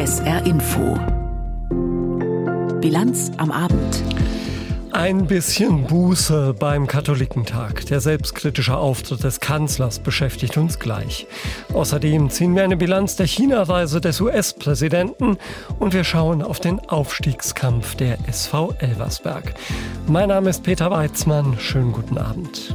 SR Info. Bilanz am Abend. Ein bisschen Buße beim Katholikentag. Der selbstkritische Auftritt des Kanzlers beschäftigt uns gleich. Außerdem ziehen wir eine Bilanz der China-Reise des US-Präsidenten und wir schauen auf den Aufstiegskampf der SV Elversberg. Mein Name ist Peter Weizmann. Schönen guten Abend.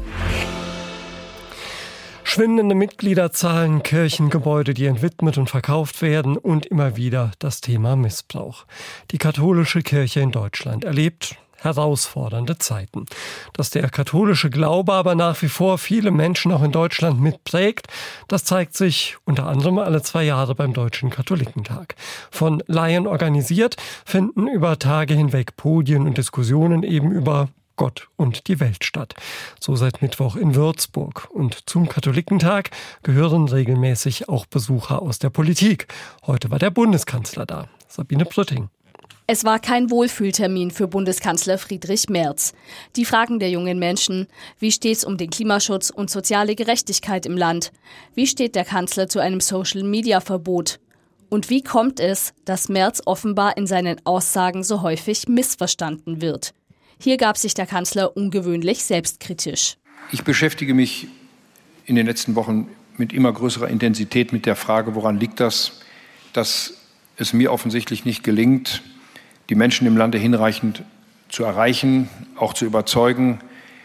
Schwindende Mitgliederzahlen, Kirchengebäude, die entwidmet und verkauft werden und immer wieder das Thema Missbrauch. Die katholische Kirche in Deutschland erlebt herausfordernde Zeiten. Dass der katholische Glaube aber nach wie vor viele Menschen auch in Deutschland mitprägt, das zeigt sich unter anderem alle 2 Jahre beim Deutschen Katholikentag. Von Laien organisiert finden über Tage hinweg Podien und Diskussionen eben über Gott und die Welt statt. So seit Mittwoch in Würzburg. Und zum Katholikentag gehören regelmäßig auch Besucher aus der Politik. Heute war der Bundeskanzler da. Sabine Prütting. Es war kein Wohlfühltermin für Bundeskanzler Friedrich Merz. Die Fragen der jungen Menschen: Wie steht's um den Klimaschutz und soziale Gerechtigkeit im Land? Wie steht der Kanzler zu einem Social-Media-Verbot? Und wie kommt es, dass Merz offenbar in seinen Aussagen so häufig missverstanden wird? Hier gab sich der Kanzler ungewöhnlich selbstkritisch. Ich beschäftige mich in den letzten Wochen mit immer größerer Intensität mit der Frage, woran liegt das, dass es mir offensichtlich nicht gelingt, die Menschen im Lande hinreichend zu erreichen, auch zu überzeugen,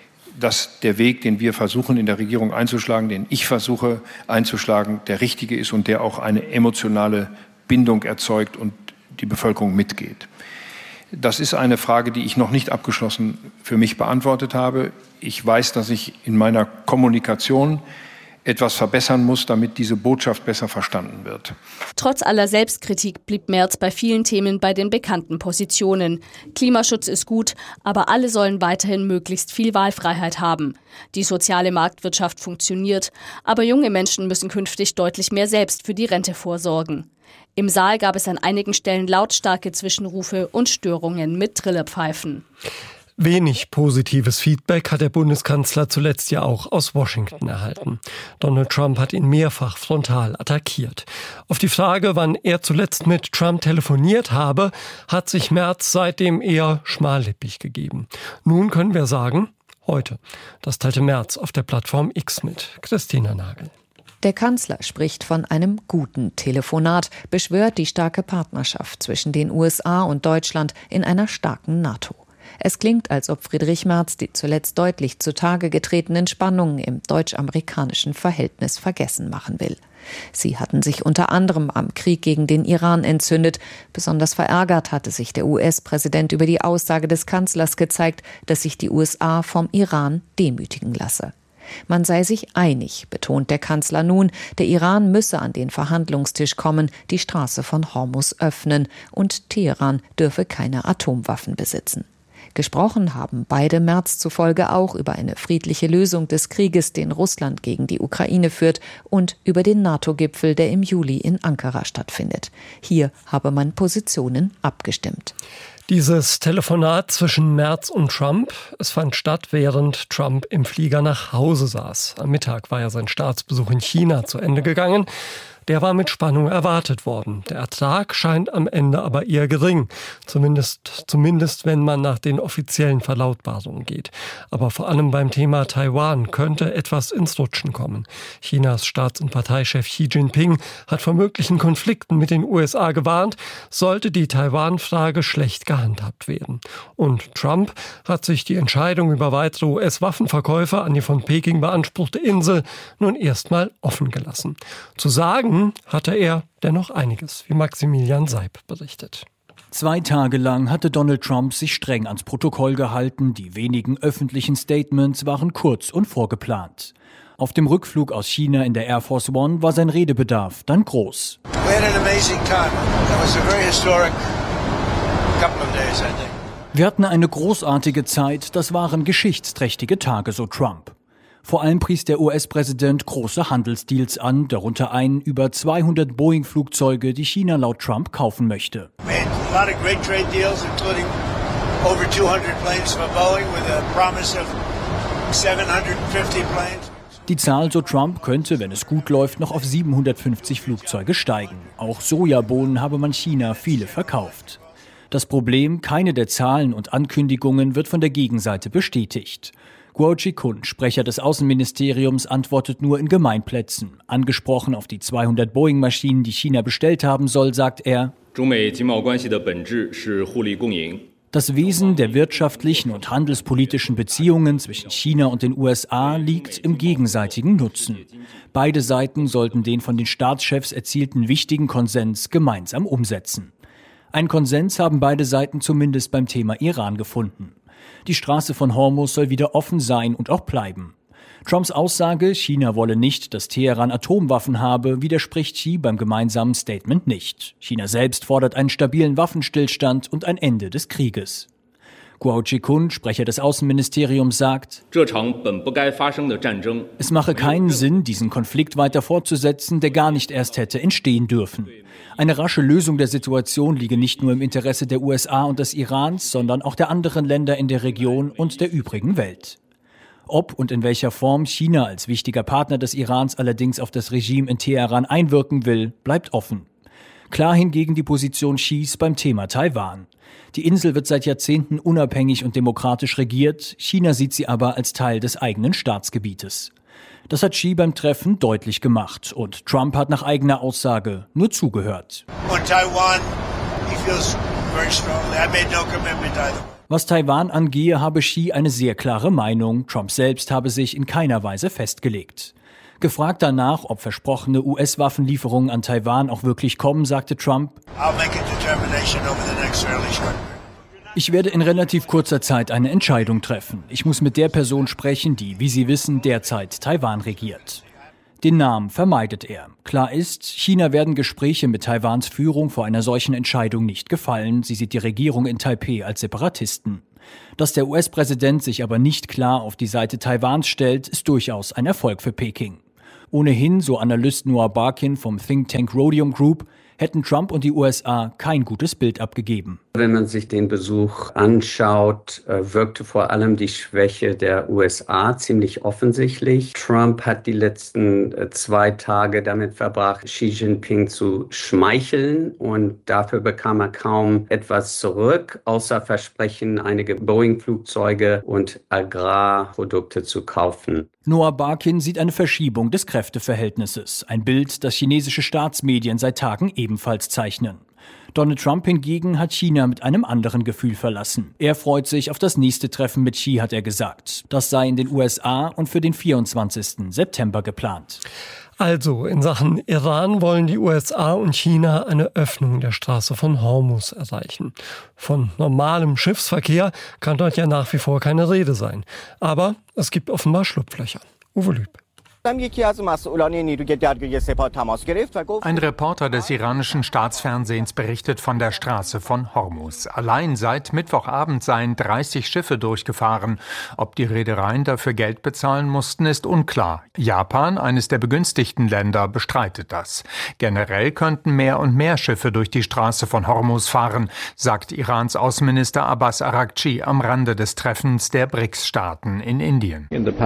dass der Weg, den wir versuchen in der Regierung einzuschlagen, den ich versuche einzuschlagen, der richtige ist und der auch eine emotionale Bindung erzeugt und die Bevölkerung mitgeht. Das ist eine Frage, die ich noch nicht abgeschlossen für mich beantwortet habe. Ich weiß, dass ich in meiner Kommunikation etwas verbessern muss, damit diese Botschaft besser verstanden wird. Trotz aller Selbstkritik blieb Merz bei vielen Themen bei den bekannten Positionen. Klimaschutz ist gut, aber alle sollen weiterhin möglichst viel Wahlfreiheit haben. Die soziale Marktwirtschaft funktioniert, aber junge Menschen müssen künftig deutlich mehr selbst für die Rente vorsorgen. Im Saal gab es an einigen Stellen lautstarke Zwischenrufe und Störungen mit Trillerpfeifen. Wenig positives Feedback hat der Bundeskanzler zuletzt ja auch aus Washington erhalten. Donald Trump hat ihn mehrfach frontal attackiert. Auf die Frage, wann er zuletzt mit Trump telefoniert habe, hat sich Merz seitdem eher schmallippig gegeben. Nun können wir sagen, heute. Das teilte Merz auf der Plattform X mit. Christina Nagel. Der Kanzler spricht von einem guten Telefonat, beschwört die starke Partnerschaft zwischen den USA und Deutschland in einer starken NATO. Es klingt, als ob Friedrich Merz die zuletzt deutlich zutage getretenen Spannungen im deutsch-amerikanischen Verhältnis vergessen machen will. Sie hatten sich unter anderem am Krieg gegen den Iran entzündet. Besonders verärgert hatte sich der US-Präsident über die Aussage des Kanzlers gezeigt, dass sich die USA vom Iran demütigen lasse. Man sei sich einig, betont der Kanzler nun, der Iran müsse an den Verhandlungstisch kommen, die Straße von Hormuz öffnen und Teheran dürfe keine Atomwaffen besitzen. Gesprochen haben beide Merz zufolge auch über eine friedliche Lösung des Krieges, den Russland gegen die Ukraine führt, und über den NATO-Gipfel, der im Juli in Ankara stattfindet. Hier habe man Positionen abgestimmt. Dieses Telefonat zwischen Merz und Trump, es fand statt, während Trump im Flieger nach Hause saß. Am Mittag war ja sein Staatsbesuch in China zu Ende gegangen. Der war mit Spannung erwartet worden. Der Ertrag scheint am Ende aber eher gering. Zumindest wenn man nach den offiziellen Verlautbarungen geht. Aber vor allem beim Thema Taiwan könnte etwas ins Rutschen kommen. Chinas Staats- und Parteichef Xi Jinping hat vor möglichen Konflikten mit den USA gewarnt, sollte die Taiwan-Frage schlecht gehandhabt werden. Und Trump hat sich die Entscheidung über weitere US-Waffenverkäufe an die von Peking beanspruchte Insel nun erstmal offen gelassen. Zu sagen hatte er dennoch einiges, wie Maximilian Seib berichtet. 2 Tage lang hatte Donald Trump sich streng ans Protokoll gehalten. Die wenigen öffentlichen Statements waren kurz und vorgeplant. Auf dem Rückflug aus China in der Air Force One war sein Redebedarf dann groß. Wir hatten eine großartige Zeit, das waren geschichtsträchtige Tage, so Trump. Vor allem pries der US-Präsident große Handelsdeals an, darunter einen über 200 Boeing-Flugzeuge, die China laut Trump kaufen möchte. Die Zahl, so Trump, könnte, wenn es gut läuft, noch auf 750 Flugzeuge steigen. Auch Sojabohnen habe man China viele verkauft. Das Problem, keine der Zahlen und Ankündigungen wird von der Gegenseite bestätigt. Guo Jikun, Sprecher des Außenministeriums, antwortet nur in Gemeinplätzen. Angesprochen auf die 200 Boeing-Maschinen, die China bestellt haben soll, sagt er: Das Wesen der wirtschaftlichen und handelspolitischen Beziehungen zwischen China und den USA liegt im gegenseitigen Nutzen. Beide Seiten sollten den von den Staatschefs erzielten wichtigen Konsens gemeinsam umsetzen. Einen Konsens haben beide Seiten zumindest beim Thema Iran gefunden. Die Straße von Hormuz soll wieder offen sein und auch bleiben. Trumps Aussage, China wolle nicht, dass Teheran Atomwaffen habe, widerspricht Xi beim gemeinsamen Statement nicht. China selbst fordert einen stabilen Waffenstillstand und ein Ende des Krieges. Guo Jikun, Sprecher des Außenministeriums, sagt: Es mache keinen Sinn, diesen Konflikt weiter fortzusetzen, der gar nicht erst hätte entstehen dürfen. Eine rasche Lösung der Situation liege nicht nur im Interesse der USA und des Irans, sondern auch der anderen Länder in der Region und der übrigen Welt. Ob und in welcher Form China als wichtiger Partner des Irans allerdings auf das Regime in Teheran einwirken will, bleibt offen. Klar hingegen die Position Xis beim Thema Taiwan. Die Insel wird seit Jahrzehnten unabhängig und demokratisch regiert, China sieht sie aber als Teil des eigenen Staatsgebietes. Das hat Xi beim Treffen deutlich gemacht und Trump hat nach eigener Aussage nur zugehört. Was Taiwan angehe, habe Xi eine sehr klare Meinung. Trump selbst habe sich in keiner Weise festgelegt. Gefragt danach, ob versprochene US-Waffenlieferungen an Taiwan auch wirklich kommen, sagte Trump: Ich werde in relativ kurzer Zeit eine Entscheidung treffen. Ich muss mit der Person sprechen, die, wie Sie wissen, derzeit Taiwan regiert. Den Namen vermeidet er. Klar ist, China werden Gespräche mit Taiwans Führung vor einer solchen Entscheidung nicht gefallen. Sie sieht die Regierung in Taipeh als Separatisten. Dass der US-Präsident sich aber nicht klar auf die Seite Taiwans stellt, ist durchaus ein Erfolg für Peking. Ohnehin, so Analyst Noah Barkin vom Think Tank Rhodium Group, hätten Trump und die USA kein gutes Bild abgegeben. Wenn man sich den Besuch anschaut, wirkte vor allem die Schwäche der USA ziemlich offensichtlich. Trump hat die letzten 2 Tage damit verbracht, Xi Jinping zu schmeicheln, und dafür bekam er kaum etwas zurück, außer Versprechen, einige Boeing-Flugzeuge und Agrarprodukte zu kaufen. Noah Barkin sieht eine Verschiebung des Kräfteverhältnisses, ein Bild, das chinesische Staatsmedien seit Tagen ebenfalls zeichnen. Donald Trump hingegen hat China mit einem anderen Gefühl verlassen. Er freut sich auf das nächste Treffen mit Xi, hat er gesagt. Das sei in den USA und für den 24. September geplant. Also, in Sachen Iran wollen die USA und China eine Öffnung der Straße von Hormuz erreichen. Von normalem Schiffsverkehr kann dort ja nach wie vor keine Rede sein. Aber es gibt offenbar Schlupflöcher. Uwe Lüb. Ein Reporter des iranischen Staatsfernsehens berichtet von der Straße von Hormuz. Allein seit Mittwochabend seien 30 Schiffe durchgefahren. Ob die Reedereien dafür Geld bezahlen mussten, ist unklar. Japan, eines der begünstigten Länder, bestreitet das. Generell könnten mehr und mehr Schiffe durch die Straße von Hormuz fahren, sagt Irans Außenminister Abbas Araghchi am Rande des Treffens der BRICS-Staaten in Indien.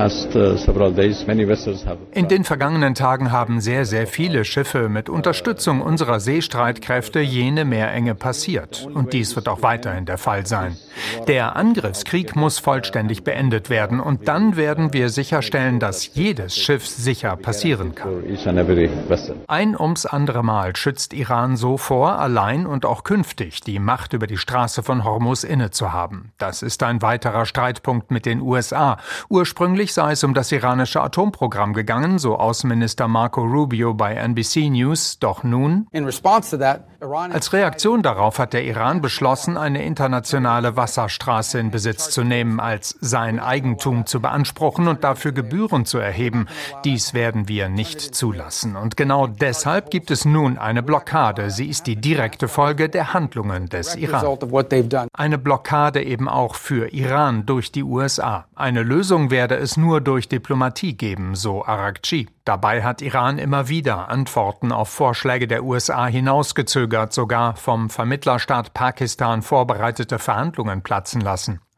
In den vergangenen Tagen haben sehr, sehr viele Schiffe mit Unterstützung unserer Seestreitkräfte jene Meerenge passiert. Und dies wird auch weiterhin der Fall sein. Der Angriffskrieg muss vollständig beendet werden. Und dann werden wir sicherstellen, dass jedes Schiff sicher passieren kann. Ein ums andere Mal schützt Iran so vor, allein und auch künftig die Macht über die Straße von Hormuz innezuhaben. Das ist ein weiterer Streitpunkt mit den USA. Ursprünglich sei es um das iranische Atomprogramm gegangen, so Außenminister Marco Rubio bei NBC News. Doch nun, als Reaktion darauf hat der Iran beschlossen, eine internationale Wasserstraße in Besitz zu nehmen, als sein Eigentum zu beanspruchen und dafür Gebühren zu erheben. Dies werden wir nicht zulassen. Und genau deshalb gibt es nun eine Blockade. Sie ist die direkte Folge der Handlungen des Iran. Eine Blockade eben auch für Iran durch die USA. Eine Lösung werde es nur durch Diplomatie geben, so Araghchi. Dabei hat Iran immer wieder Antworten auf Vorschläge der USA hinausgezögert, sogar vom Vermittlerstaat Pakistan vorbereitete Verhandlungen platzen lassen.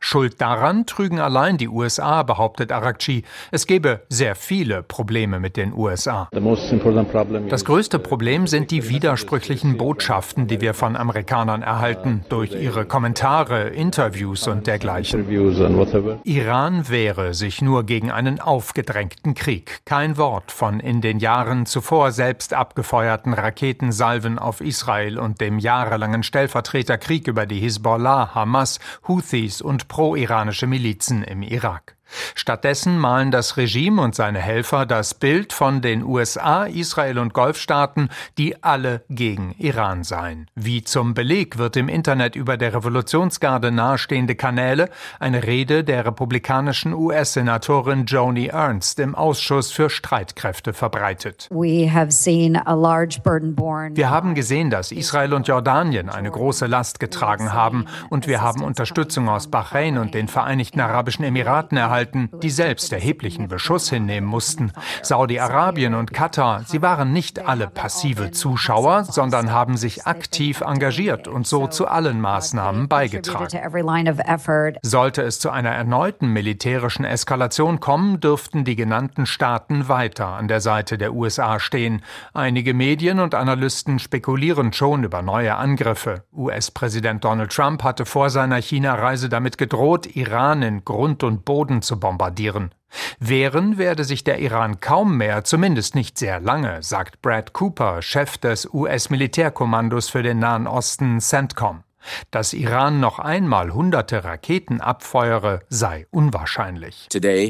Schuld daran trügen allein die USA, behauptet Araghchi. Es gebe sehr viele Probleme mit den USA. Das größte Problem sind die widersprüchlichen Botschaften, die wir von Amerikanern erhalten, durch ihre Kommentare, Interviews und dergleichen. Iran wehre sich nur gegen einen aufgedrängten Krieg. Kein Wort von in den Jahren zuvor selbst abgefeuerten Raketensalven auf Israel und dem jahrelangen Stellvertreterkrieg über die Hisbollah, Hamas, Houthis und pro-iranische Milizen im Irak. Stattdessen malen das Regime und seine Helfer das Bild von den USA, Israel und Golfstaaten, die alle gegen Iran seien. Wie zum Beleg wird im Internet über der Revolutionsgarde nahestehende Kanäle eine Rede der republikanischen US-Senatorin Joni Ernst im Ausschuss für Streitkräfte verbreitet. Wir haben gesehen, dass Israel und Jordanien eine große Last getragen haben, und wir haben Unterstützung aus Bahrain und den Vereinigten Arabischen Emiraten erhalten, die selbst erheblichen Beschuss hinnehmen mussten. Saudi-Arabien und Katar, sie waren nicht alle passive Zuschauer, sondern haben sich aktiv engagiert und so zu allen Maßnahmen beigetragen. Sollte es zu einer erneuten militärischen Eskalation kommen, dürften die genannten Staaten weiter an der Seite der USA stehen. Einige Medien und Analysten spekulieren schon über neue Angriffe. US-Präsident Donald Trump hatte vor seiner China-Reise damit gedroht, Iran in Grund und Boden zu bombardieren. Wehren werde sich der Iran kaum mehr, zumindest nicht sehr lange, sagt Brad Cooper, Chef des US-Militärkommandos für den Nahen Osten, CENTCOM. Dass Iran noch einmal hunderte Raketen abfeuere, sei unwahrscheinlich.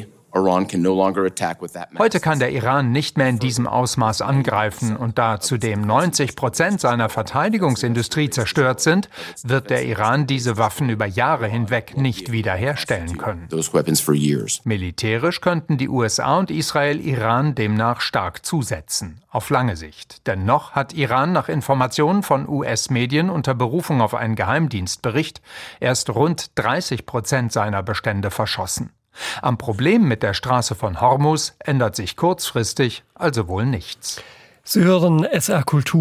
Heute kann der Iran nicht mehr in diesem Ausmaß angreifen, und da zudem 90% seiner Verteidigungsindustrie zerstört sind, wird der Iran diese Waffen über Jahre hinweg nicht wiederherstellen können. Militärisch könnten die USA und Israel Iran demnach stark zusetzen, auf lange Sicht. Denn noch hat Iran nach Informationen von US-Medien unter Berufung auf einen Geheimdienstbericht erst rund 30% seiner Bestände verschossen. Am Problem mit der Straße von Hormuz ändert sich kurzfristig also wohl nichts. Sie hören SR Kultur.